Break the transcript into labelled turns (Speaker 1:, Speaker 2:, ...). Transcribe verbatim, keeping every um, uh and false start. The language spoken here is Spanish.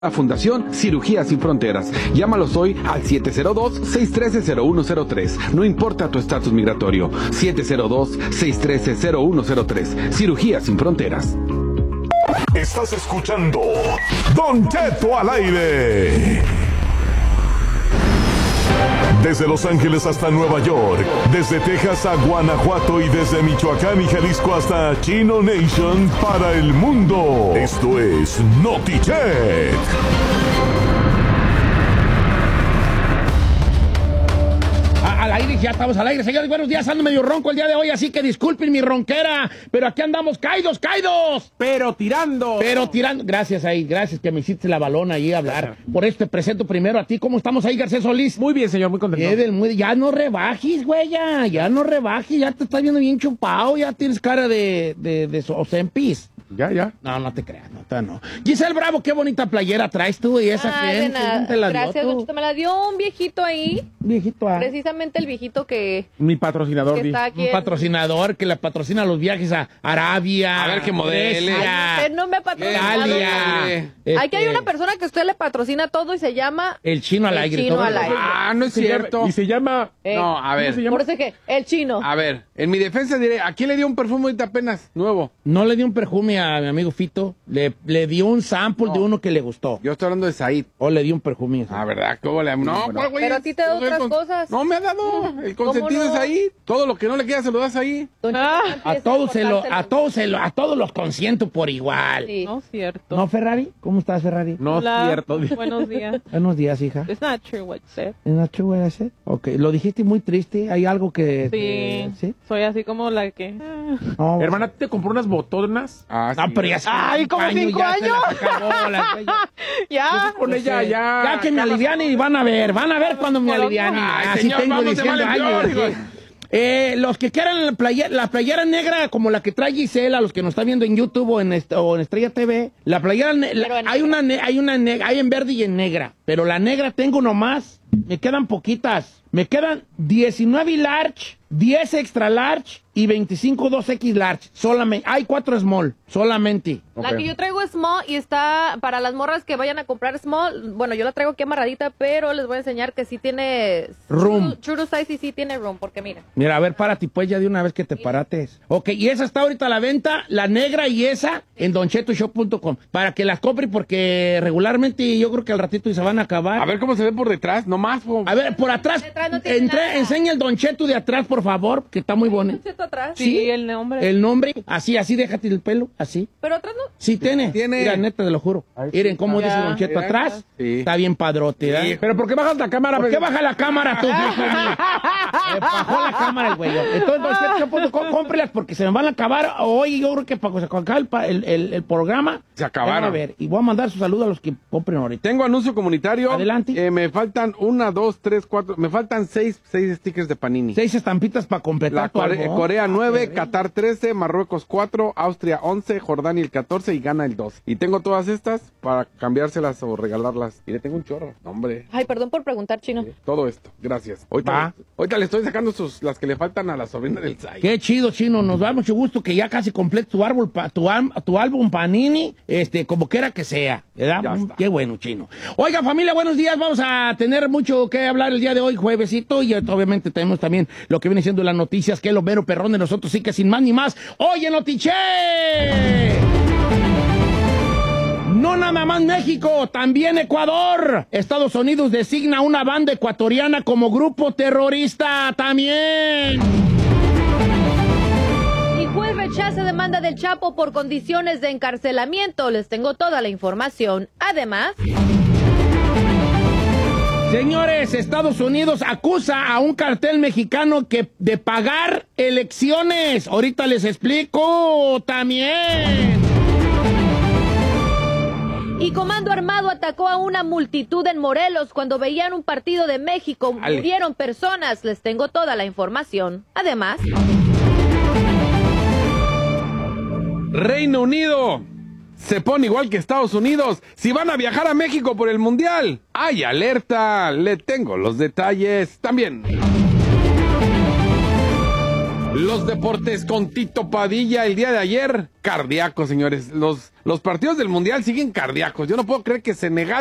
Speaker 1: La Fundación Cirugía Sin Fronteras. Llámalos hoy al siete cero dos, seis uno tres, cero uno cero tres. No importa tu estatus migratorio. siete cero dos, seis uno tres, cero uno cero tres. Cirugía Sin Fronteras.
Speaker 2: Estás escuchando Don Cheto al aire. Desde Los Ángeles hasta Nueva York, desde Texas a Guanajuato y desde Michoacán y Jalisco hasta Chino Nation para el mundo. Esto es Notichet.
Speaker 3: Al aire, ya estamos al aire. Señores, buenos días. Ando medio ronco el día de hoy, así que disculpen mi ronquera. Pero aquí andamos caídos, caídos.
Speaker 4: Pero tirando.
Speaker 3: Pero tirando. Gracias ahí, gracias que me hiciste la balona ahí a hablar. Por eso te presento primero a ti. ¿Cómo estamos ahí, Garcés Solís?
Speaker 4: Muy bien, señor, muy contento.
Speaker 3: Edel, muy, ya no rebajes, güey, ya. Ya no rebajes, ya te estás viendo bien chupado. Ya tienes cara de, de, de Ozempis.
Speaker 4: Ya, ya.
Speaker 3: No, no te creas, no, no. Giselle Bravo, qué bonita playera traes tú y esa
Speaker 5: ah,
Speaker 3: gente.
Speaker 5: Te la Gracias, Don Cheto. Me la dio un viejito ahí.
Speaker 3: Viejito, ah.
Speaker 5: Precisamente el viejito que...
Speaker 4: Mi patrocinador.
Speaker 5: Que está aquí
Speaker 3: un
Speaker 5: en...
Speaker 3: patrocinador que le patrocina los viajes a Arabia.
Speaker 1: A ver qué modelo.
Speaker 5: Usted no me patrocina.
Speaker 3: Italia.
Speaker 5: Este... Aquí hay una persona que usted le patrocina todo y se llama...
Speaker 3: El Chino al aire.
Speaker 5: El Chino al aire.
Speaker 1: Ah, no es cierto.
Speaker 4: Y se llama...
Speaker 5: Eh,
Speaker 1: no, a ver.
Speaker 5: Por eso que el Chino.
Speaker 1: A ver, en mi defensa diré, ¿a quién le dio un perfume ahorita apenas nuevo?
Speaker 3: No le dio un perfume a mi amigo Fito. Le, le dio un sample no. de uno que le gustó.
Speaker 1: Yo estoy hablando de Said.
Speaker 3: O le dio un perfume.
Speaker 1: Ah, ¿verdad? ¿Cómo le... No,
Speaker 5: bueno. güey. Pero a ti te da otras con... cosas.
Speaker 1: No me ha dado. El consentido no? es ahí. Todo lo que no le queda se lo das ahí.
Speaker 3: Ah, a todos se lo, a todos se lo, a todos los consiento por igual.
Speaker 5: Sí.
Speaker 6: No es cierto.
Speaker 3: ¿No, Ferrari? ¿Cómo estás, Ferrari?
Speaker 4: No es cierto.
Speaker 6: Buenos días.
Speaker 3: Buenos días, hija.
Speaker 6: It's not true what you said.
Speaker 3: It's not true what I said. Okay, lo dijiste muy triste. ¿Hay algo que...
Speaker 6: Sí.
Speaker 3: Que, ¿sí?
Speaker 6: Soy así como la que...
Speaker 3: No,
Speaker 4: hermana, ¿te compró unas botonas?
Speaker 3: Ah, sí. Ah, pero ya hace
Speaker 6: Ay, como cinco años. Ya.
Speaker 4: Con ella, ya.
Speaker 3: Ya que me aliviane y van a ver. Van a ver cuando me aliviane. Así tengo diciendo años. Eh, los que quieran la playera, la playera negra como la que trae Gisela, los que nos están viendo en YouTube o en, est o en Estrella T V, la playera, la, hay una, hay una negra, hay en verde y en negra, pero la negra tengo nomás, me quedan poquitas, me quedan diecinueve large, diez extra large y veinticinco dos X large, solamente, hay cuatro small, solamente.
Speaker 5: La okay. que yo traigo es small y está para las morras que vayan a comprar small, bueno, yo la traigo aquí amarradita, pero les voy a enseñar que sí tiene
Speaker 3: room.
Speaker 5: True to size y sí tiene room, porque mira.
Speaker 3: Mira, a ver, párate pues ya de una vez que te parates. Ok, y esa está ahorita a la venta, la negra y esa, en don cheto shop punto com, para que las compre porque regularmente yo creo que al ratito se van a acabar.
Speaker 1: A ver cómo se ve por detrás, nomás. Por...
Speaker 3: A ver, por atrás, no Entré, enseña el don Cheto de atrás, por favor, que está muy bonito.
Speaker 5: ¿Don Cheto atrás?
Speaker 6: Sí, sí, el nombre.
Speaker 3: El nombre, así, así, déjate el pelo, así.
Speaker 5: ¿Pero atrás no?
Speaker 3: Sí, tiene.
Speaker 1: Tiene.
Speaker 3: Mira, neta, te lo juro. Miren cómo dice don Cheto
Speaker 1: Mira,
Speaker 3: atrás.
Speaker 1: Sí.
Speaker 3: Está bien padrote, ¿verdad?
Speaker 4: Sí. Pero ¿por qué bajas la cámara?
Speaker 3: ¿Por qué baja la cámara tú? Me bajó la cámara el güey. Entonces, don Cheto, puedo, cómprelas porque se me van a acabar hoy. Yo creo que para que se acabe el, el, el programa.
Speaker 1: Se acabaron.
Speaker 3: A ver, y voy a mandar su saludo a los que compren ahorita.
Speaker 1: Tengo anuncio comunitario.
Speaker 3: Adelante.
Speaker 1: Eh, me faltan una, dos, tres, cuatro. Me faltan seis, seis stickers de Panini.
Speaker 3: Seis estampitas para completar.
Speaker 1: La Core Corea nueve,
Speaker 3: ah,
Speaker 1: Qatar trece, Marruecos cuatro, Austria once, Jordania el catorce y Ghana el dos. Y tengo todas estas para cambiárselas o regalarlas. Y le tengo un chorro. No, hombre.
Speaker 5: Ay, perdón por preguntar, Chino.
Speaker 1: Sí, todo esto. Gracias. Ahorita, ahorita le estoy sacando sus, las que le faltan a la sobrina del Zay.
Speaker 3: Qué chido, Chino. Nos da mucho gusto que ya casi completo tu árbol, pa, tu, tu álbum Panini, este, como quiera que sea. ¿Verdad? Qué bueno, Chino. Oiga, familia, buenos días. Vamos a tener mucho que hablar el día de hoy, juevesito. Y obviamente tenemos también lo que viene siendo las noticias, que es lo mero perrón de nosotros, sí que sin más ni más. ¡Oye, Notiche! No nada más México, también Ecuador. Estados Unidos designa una banda ecuatoriana como grupo terrorista también.
Speaker 5: Y juez rechaza demanda del Chapo por condiciones de encarcelamiento. Les tengo toda la información. Además...
Speaker 3: Señores, Estados Unidos acusa a un cartel mexicano que de pagar elecciones. Ahorita les explico también.
Speaker 5: Y Comando Armado atacó a una multitud en Morelos cuando veían un partido de México.
Speaker 1: Ale.
Speaker 5: Murieron personas. Les tengo toda la información. Además...
Speaker 1: Reino Unido se pone igual que Estados Unidos. Si van a viajar a México por el Mundial, ¡hay alerta! Le tengo los detalles también. Los deportes con Tito Padilla el día de ayer, cardíacos, señores. Los, los partidos del Mundial siguen cardíacos. Yo no puedo creer que Senegal